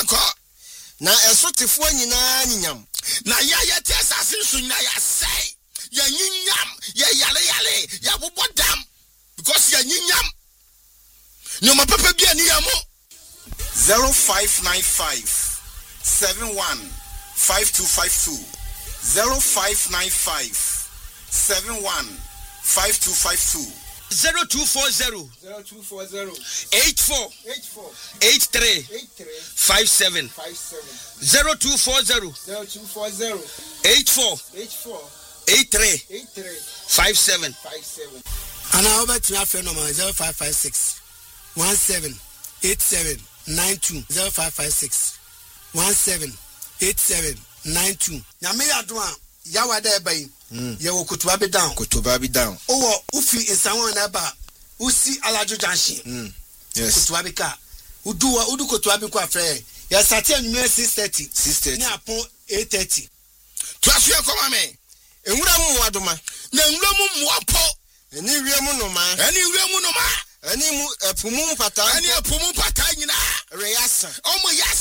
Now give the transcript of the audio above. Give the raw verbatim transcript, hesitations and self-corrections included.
Yanko. Na esotifo nyina nyam. Na ya ya te asase nso nyina ya sei. Ya nyinyam, ya yale yale, ya bobodam. Because ya nyinyam. Nyoma papa bia ni yamo. zero five nine five seven one five two five two zero five nine five seven one five two five two zero two four zero zero two four zero eight four eight four eight three eight three five seven five seven zero two four zero zero two four zero eight four eight four eight three eight three five seven five seven. And I over to my friend number zero five five six one seven eight seven nine two zero five five six one seven eight seven nine two. Nyame yadwa yawada ebai. Ye wo kutuba be down. Kutuba be down. Owo ufi insanwa na ba. Usi alajo janshi. Mm. Yes. Kutuba be ka. Udu wa udu kutuba be kwa frɛ. Ya sati anwumere six thirty. six thirty. Ni apon eight thirty. Twaso ye koma me. Enwura mu wadoma. Na enwura mu muapo. Eni wie mu no ma. Eni wie mu no ma. Eni mu epumu pata. Eni epumu pata nyina. Reyasa. Omo yasa.